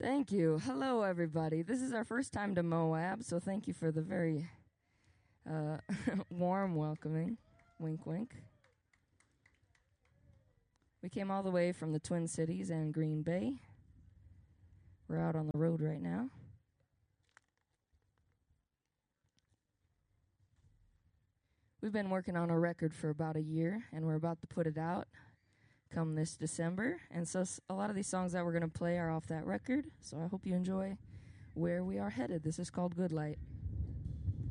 Thank you. Hello, everybody. This is our first time to Moab, so thank you for the very warm welcoming. Wink, wink. We came all the way from the Twin Cities and Green Bay. We're out on the road right now. We've been working on a record for about a year, and we're about to put it out come this December. And so a lot of these songs that we're going to play are off that record, so I hope you enjoy where we are headed. This is called Good Light.